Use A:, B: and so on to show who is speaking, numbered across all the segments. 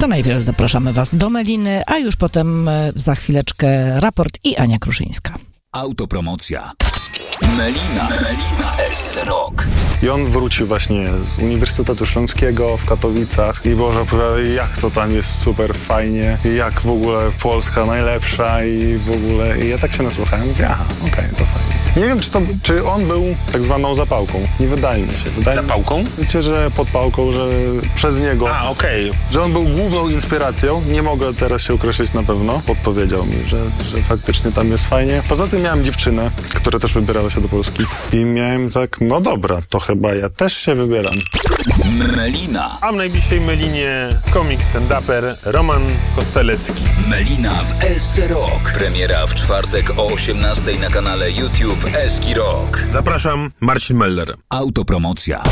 A: To najpierw zapraszamy Was do Meliny, a już potem za chwileczkę raport i Ania Kruszyńska.
B: Autopromocja. Melina w SC Rock.
C: I on wrócił właśnie z Uniwersytetu Śląskiego w Katowicach i Boże opowiada, jak to tam jest super fajnie, i jak w ogóle Polska najlepsza i w ogóle... I ja tak się nasłuchałem, mówię, aha, okej, to fajnie. Nie wiem, czy on był tak zwaną zapałką. Nie wydaje mi się.
D: Zapałką?
C: Wiecie, że podpałką, że przez niego... Że on był główną inspiracją. Nie mogę teraz się określić na pewno. Podpowiedział mi, że faktycznie tam jest fajnie. Poza tym miałem dziewczynę, która też wybierała się do Polski. I miałem tak, no dobra, to chyba ja też się wybieram.
D: Melina. A w najbliższej Melinie komik stand-uper Roman Kostelecki.
B: Melina w SC Rock. Premiera w czwartek o 18:00 na kanale YouTube SC Rock.
D: Zapraszam, Marcin Meller.
B: Autopromocja.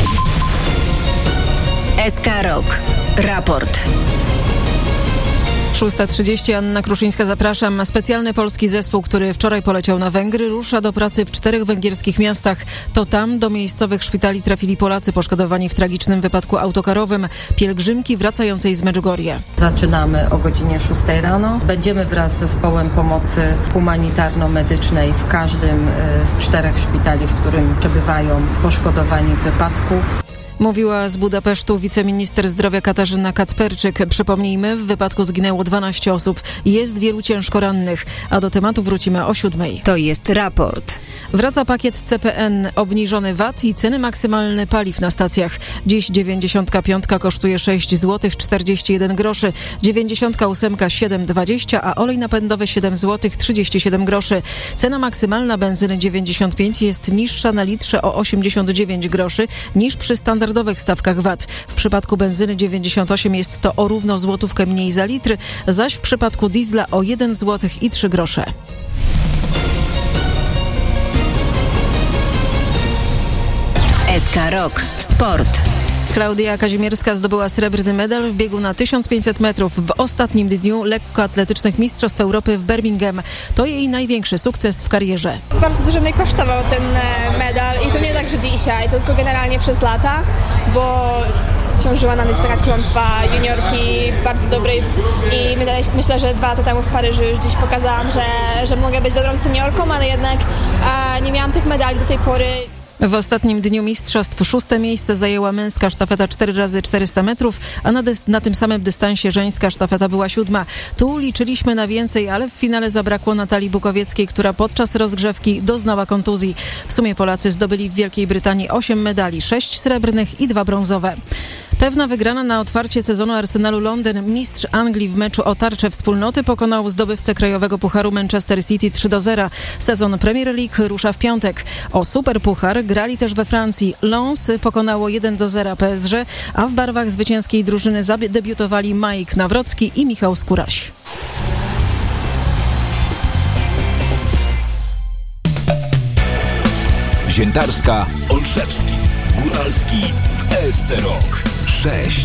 E: SK Rock. Raport.
F: 6:30, Anna Kruszyńska, zapraszam. Specjalny polski zespół, który wczoraj poleciał na Węgry, rusza do pracy w 4 węgierskich miastach. To tam do miejscowych szpitali trafili Polacy poszkodowani w tragicznym wypadku autokarowym pielgrzymki wracającej z Medjugorje.
G: Zaczynamy o godzinie 6 rano. Będziemy wraz z zespołem pomocy humanitarno-medycznej w każdym z 4 szpitali, w którym przebywają poszkodowani w wypadku.
F: Mówiła z Budapesztu wiceminister zdrowia Katarzyna Kacperczyk. Przypomnijmy, w wypadku zginęło 12 osób. Jest wielu ciężko rannych, a do tematu wrócimy o 7:00.
E: To jest raport.
F: Wraca pakiet CPN, obniżony VAT i ceny maksymalne paliw na stacjach. Dziś 95 kosztuje 6 zł 41 groszy, 98 7,20, a olej napędowy 7 zł 37 groszy. Cena maksymalna benzyny 95 jest niższa na litrze o 89 groszy niż przy standardowych stawkach VAT. W przypadku benzyny 98 jest to o równo złotówkę mniej za litr, zaś w przypadku diesla o 1 zł i 3 grosze.
E: SK Rock. Sport.
F: Klaudia Kazimierska zdobyła srebrny medal w biegu na 1500 metrów w ostatnim dniu lekkoatletycznych Mistrzostw Europy w Birmingham. To jej największy sukces w karierze.
H: Bardzo dużo mnie kosztował ten medal i to nie tak, że dzisiaj, tylko generalnie przez lata, bo ciążyła na mnie taka klątwa juniorki bardzo dobrej i myślę, że 2 lata temu w Paryżu już gdzieś pokazałam, że mogę być dobrą seniorką, ale jednak nie miałam tych medali do tej pory.
F: W ostatnim dniu mistrzostw 6. miejsce zajęła męska sztafeta 4x400 metrów, a na tym samym dystansie żeńska sztafeta była 7. Tu liczyliśmy na więcej, ale w finale zabrakło Natalii Bukowieckiej, która podczas rozgrzewki doznała kontuzji. W sumie Polacy zdobyli w Wielkiej Brytanii 8 medali, 6 srebrnych i 2 brązowe. Pewna wygrana na otwarcie sezonu Arsenalu Londyn. Mistrz Anglii w meczu o tarczę wspólnoty pokonał zdobywcę krajowego pucharu Manchester City 3-0. Sezon Premier League rusza w piątek. O superpuchar grali też we Francji. Lens pokonało 1-0 PSG, a w barwach zwycięskiej drużyny zadebiutowali Mike Nawrocki i Michał Skóraś.
B: Ziętarska, Olszewski, Góralski w SC Rock. 6.